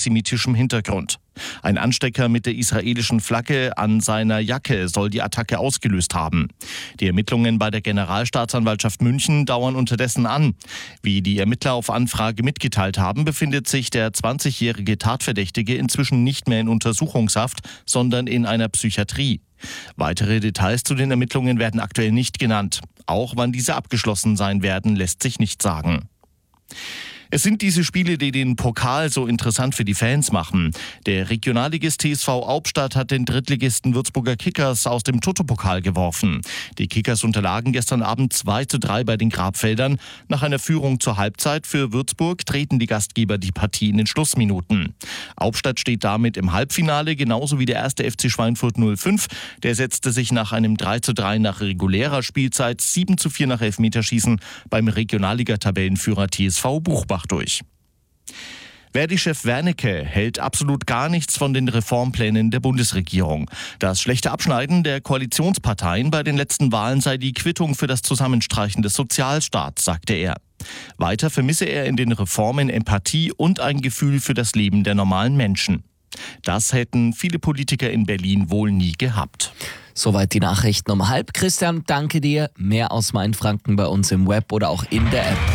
antisemitischem Hintergrund. Ein Anstecker mit der israelischen Flagge an seiner Jacke soll die Attacke ausgelöst haben. Die Ermittlungen bei der Generalstaatsanwaltschaft München dauern unterdessen an. Wie die Ermittler auf Anfrage mitgeteilt haben, befindet sich der 20-jährige Tatverdächtige inzwischen nicht mehr in Untersuchungshaft, sondern in einer Psychiatrie. Weitere Details zu den Ermittlungen werden aktuell nicht genannt. Auch wann diese abgeschlossen sein werden, lässt sich nicht sagen. Es sind diese Spiele, die den Pokal so interessant für die Fans machen. Der Regionalligist TSV Aubstadt hat den Drittligisten Würzburger Kickers aus dem Toto-Pokal geworfen. Die Kickers unterlagen gestern Abend 2:3 bei den Grabfeldern. Nach einer Führung zur Halbzeit für Würzburg treten die Gastgeber die Partie in den Schlussminuten. Aubstadt steht damit im Halbfinale, genauso wie der erste FC Schweinfurt 05. Der setzte sich nach einem 3:3 nach regulärer Spielzeit, 7:4 nach Elfmeterschießen beim Regionalliga-Tabellenführer TSV Buchbach durch. Verdi-Chef Wernicke hält absolut gar nichts von den Reformplänen der Bundesregierung. Das schlechte Abschneiden der Koalitionsparteien bei den letzten Wahlen sei die Quittung für das Zusammenstreichen des Sozialstaats, sagte er. Weiter vermisse er in den Reformen Empathie und ein Gefühl für das Leben der normalen Menschen. Das hätten viele Politiker in Berlin wohl nie gehabt. Soweit die Nachrichten um 12:30. Christian, danke dir. Mehr aus Mainfranken bei uns im Web oder auch in der App.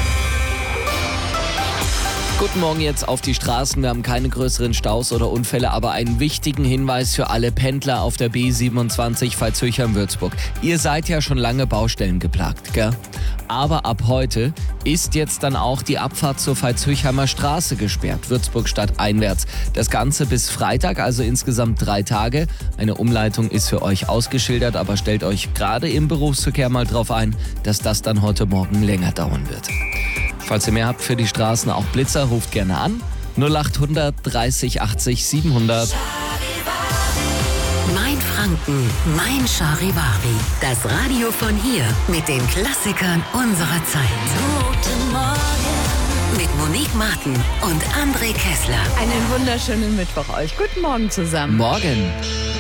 Guten Morgen jetzt auf die Straßen. Wir haben keine größeren Staus oder Unfälle, aber einen wichtigen Hinweis für alle Pendler auf der B27 Veitshöchheim-Würzburg. Ihr seid ja schon lange Baustellen geplagt, gell? Aber ab heute ist jetzt dann auch die Abfahrt zur Veitshöchheimer Straße gesperrt, Würzburg stadteinwärts. Das Ganze bis Freitag, also insgesamt 3 Tage. Eine Umleitung ist für euch ausgeschildert, aber stellt euch gerade im Berufsverkehr mal drauf ein, dass das dann heute Morgen länger dauern wird. Falls ihr mehr habt für die Straßen, auch Blitzer, ruft gerne an. 0800 30 80 700. Mainfranken, mein Charivari. Das Radio von hier mit den Klassikern unserer Zeit. Guten Morgen. Mit Monique Martin und André Kessler. Einen wunderschönen Mittwoch euch. Guten Morgen zusammen. Morgen.